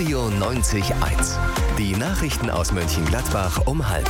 Radio 90.1. Die Nachrichten aus Mönchengladbach um 12:30.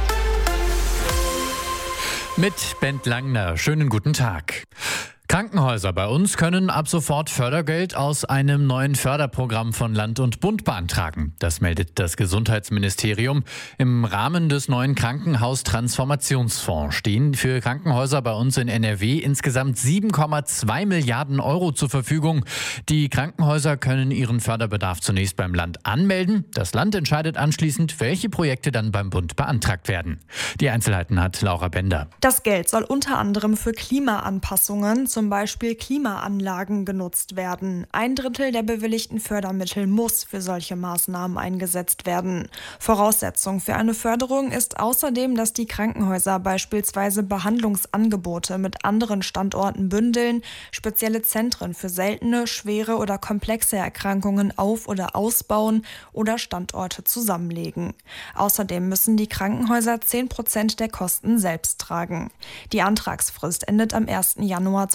Mit Bent Langner. Schönen guten Tag. Krankenhäuser bei uns können ab sofort Fördergeld aus einem neuen Förderprogramm von Land und Bund beantragen. Das meldet das Gesundheitsministerium. Im Rahmen des neuen Krankenhaustransformationsfonds stehen für Krankenhäuser bei uns in NRW insgesamt 7,2 Milliarden Euro zur Verfügung. Die Krankenhäuser können ihren Förderbedarf zunächst beim Land anmelden. Das Land entscheidet anschließend, welche Projekte dann beim Bund beantragt werden. Die Einzelheiten hat Laura Bender. Das Geld soll unter anderem für Klimaanpassungen, zum Beispiel Klimaanlagen, genutzt werden. 1/3 der bewilligten Fördermittel muss für solche Maßnahmen eingesetzt werden. Voraussetzung für eine Förderung ist außerdem, dass die Krankenhäuser beispielsweise Behandlungsangebote mit anderen Standorten bündeln, spezielle Zentren für seltene, schwere oder komplexe Erkrankungen auf- oder ausbauen oder Standorte zusammenlegen. Außerdem müssen die Krankenhäuser 10% der Kosten selbst tragen. Die Antragsfrist endet am 1. Januar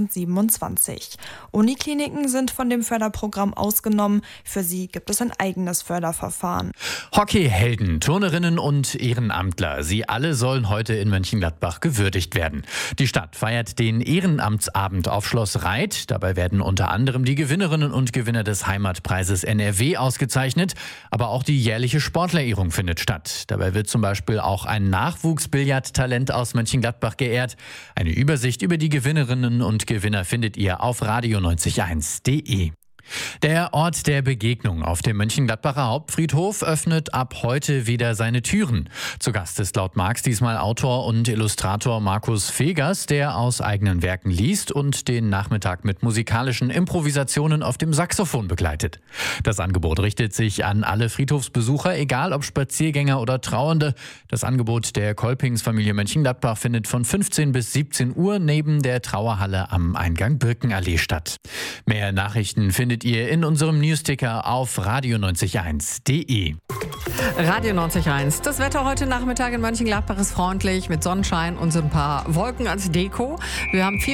2027. Unikliniken sind von dem Förderprogramm ausgenommen. Für sie gibt es ein eigenes Förderverfahren. Hockeyhelden, Turnerinnen und Ehrenamtler, sie alle sollen heute in Mönchengladbach gewürdigt werden. Die Stadt feiert den Ehrenamtsabend auf Schloss Reit. Dabei werden unter anderem die Gewinnerinnen und Gewinner des Heimatpreises NRW ausgezeichnet. Aber auch die jährliche Sportlerehrung findet statt. Dabei wird zum Beispiel auch ein Nachwuchsbillardtalent aus Mönchengladbach geehrt. Eine Übersicht über die Gewinnerinnen und Gewinner findet ihr auf radio90.1.de. Der Ort der Begegnung auf dem Mönchengladbacher Hauptfriedhof öffnet ab heute wieder seine Türen. Zu Gast ist laut Marx diesmal Autor und Illustrator Markus Fegers, der aus eigenen Werken liest und den Nachmittag mit musikalischen Improvisationen auf dem Saxophon begleitet. Das Angebot richtet sich an alle Friedhofsbesucher, egal ob Spaziergänger oder Trauernde. Das Angebot der Kolpingsfamilie Mönchengladbach findet von 15 bis 17 Uhr neben der Trauerhalle am Eingang Birkenallee statt. Mehr Nachrichten findet ihr in unserem Newsticker auf radio90.1.de. Radio 90.1. Das Wetter heute Nachmittag in Mönchengladbach ist freundlich mit Sonnenschein und so ein paar Wolken als Deko. Wir haben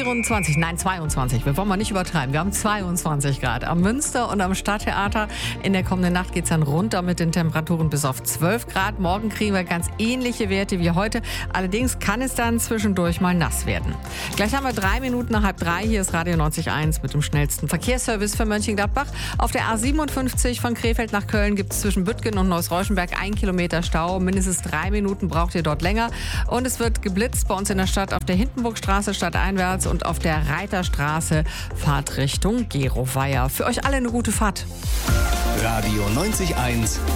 22, wir wollen mal nicht übertreiben, wir haben 22 Grad am Münster und am Stadttheater. In der kommenden Nacht geht es dann runter mit den Temperaturen bis auf 12 Grad. Morgen kriegen wir ganz ähnliche Werte wie heute. Allerdings kann es dann zwischendurch mal nass werden. Gleich haben wir 3 Minuten nach 2:30. Hier ist Radio 90.1 mit dem schnellsten Verkehrsservice für Mönchengladbach. Auf der A57 von Krefeld nach Köln gibt es zwischen Büttgen und Neuss-Reuschenberg 1 Kilometer Stau. Mindestens 3 Minuten braucht ihr dort länger. Und es wird geblitzt bei uns in der Stadt auf der Hindenburgstraße stadteinwärts und auf der Reiterstraße Fahrtrichtung Geroweier. Für euch alle eine gute Fahrt. Radio 90.1